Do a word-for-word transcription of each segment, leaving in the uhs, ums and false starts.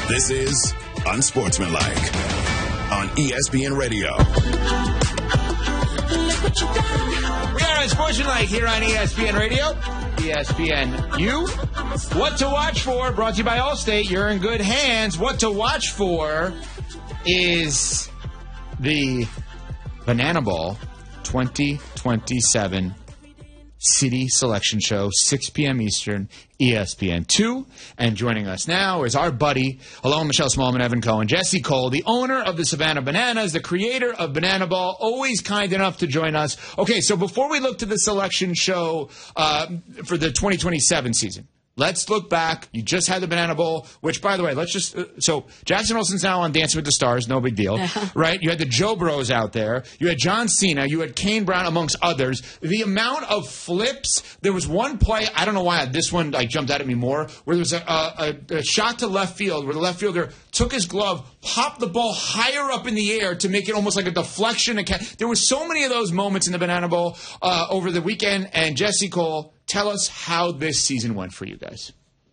This is Unsportsmanlike on E S P N Radio. We are Unsportsmanlike here on E S P N Radio, E S P N U. What to watch for, brought to you by Allstate. You're in good hands. What to watch for is the Banana Ball twenty twenty-seven City Selection Show, six p.m. Eastern, E S P N two. And joining us now is our buddy, along with Michelle Smallman, Evan Cohen, Jesse Cole, the owner of the Savannah Bananas, the creator of Banana Ball, always kind enough to join us. Okay, so before we look to the selection show uh, for the twenty twenty-seven season, let's look back. You just had the Banana Bowl, which, by the way, let's just uh, – so Jackson Olsen's now on Dancing with the Stars, no big deal, right? You had the Joe Bros out there. You had John Cena. You had Kane Brown, amongst others. The amount of flips – there was one play – I don't know why this one like jumped out at me more – where there was a, a, a shot to left field where the left fielder took his glove, popped the ball higher up in the air to make it almost like a deflection. There were so many of those moments in the Banana Bowl uh, over the weekend. And Jesse Cole – tell us how this season went for you guys.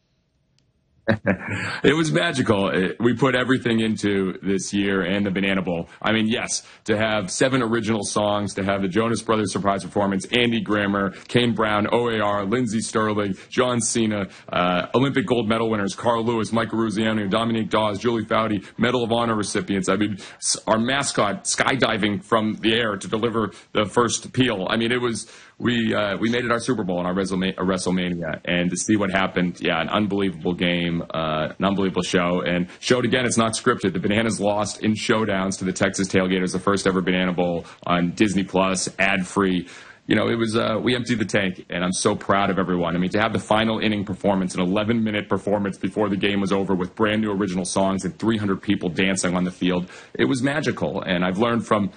It was magical. It, we put everything into this year and the Banana Bowl. I mean, yes, to have seven original songs, to have the Jonas Brothers surprise performance, Andy Grammer, Kane Brown, O A R, Lindsey Sterling, John Cena, uh, Olympic gold medal winners, Carl Lewis, Michael Ruziano, Dominique Dawes, Julie Foudy, Medal of Honor recipients. I mean, our mascot skydiving from the air to deliver the first appeal. I mean, it was... We uh, we made it our Super Bowl and our WrestleMania, and to see what happened, yeah, an unbelievable game, uh, an unbelievable show, and showed again it's not scripted. The Bananas lost in showdowns to the Texas Tailgaters, the first ever Banana Bowl on Disney Plus, ad free. You know, it was, uh, we emptied the tank, and I'm so proud of everyone. I mean, to have the final inning performance, an eleven minute performance before the game was over with brand new original songs and three hundred people dancing on the field, it was magical. And I've learned from